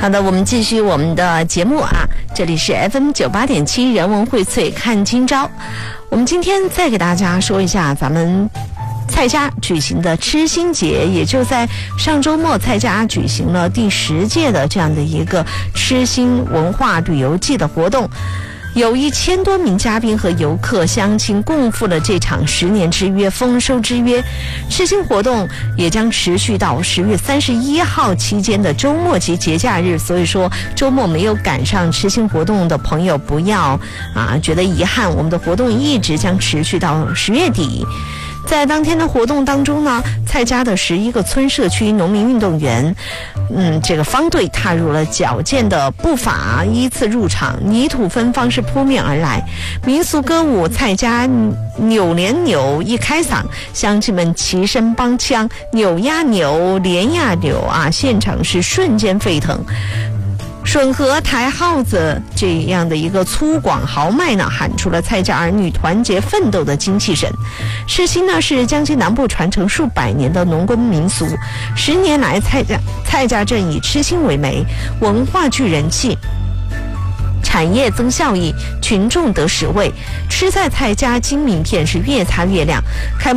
好的，我们继续我们的节目啊，这里是 FM98.7 人文荟萃看今朝。我们今天再给大家说一下咱们蔡家举行的吃心节，也就在上周末，蔡家举行了第10届的这样的一个吃心文化旅游季的活动。有1000多名嘉宾和游客乡亲共赴了这场10年之约、丰收之约。吃心活动也将持续到10月31号期间的周末及节假日，所以说周末没有赶上吃心活动的朋友不要觉得遗憾，我们的活动一直将持续到10月底。在当天的活动当中呢，蔡家的11个村社区农民运动员这个方队踏入了矫健的步伐，依次入场，泥土芬芳是扑面而来。民俗歌舞蔡家扭连扭一开嗓，乡亲们齐声帮腔，扭呀扭，连呀扭啊，现场是瞬间沸腾。吮和抬号子这样的一个粗犷豪迈呢，喊出了蔡家儿女团结奋斗的精气神。吃心呢是江西南部传承数百年的农耕民俗，10年来蔡家镇以吃心为媒，文化聚人气，产业增效益，群众得实惠。吃在蔡家金名片是越擦越亮。